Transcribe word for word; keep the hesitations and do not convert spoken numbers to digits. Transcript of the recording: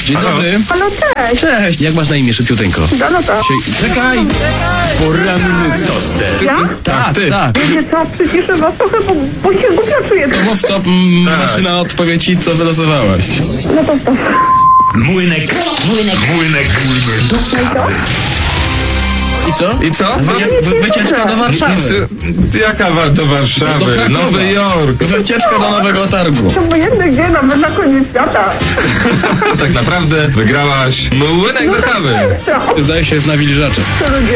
Dzień dobry. Halo, cześć. Cześć. Jak masz na imię, szybciuteńko? Danuta. Sie- Czekaj. Poranny toster. Ja? Tak, ty. tak. Wiecie co, przyciszę was trochę, bo, bo się głupio czuję. To mów stop, m, maszyna odpowie ci, co wylosowałaś. No to stop. Młynek. Młynek. Młynek. Do kawy. I co? I co? Wycie- wy- wycieczka do Warszawy. Ty- Jaka wa- do Do Warszawy? Krakowa. Nowy Jork. Wycieczka do Nowego Targu. To obojętny gdzie, nawet na koniec świata. Tak naprawdę wygrałaś młynek do kawy. Co? Zdaje się, jest nawilżacze. Co ludzie?